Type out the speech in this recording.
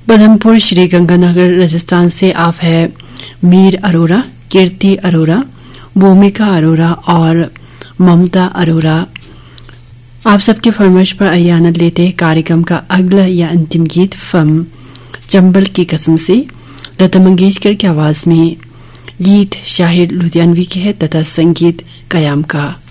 पदमपुर श्री गंगानगर राजस्थान से आप है मीर अरोरा, कीर्ति अरोरा, भूमिका अरोरा और ममता अरोरा। आप सबके फरमाइश पर आइए आनंद लेते हैं कार्यक्रम का अगला या अंतिम गीत फिल्म चंबल की कसम से लता मंगेशकर की आवाज में। गीत शाहिर लुधियानवी के है तथा संगीत कयाम का।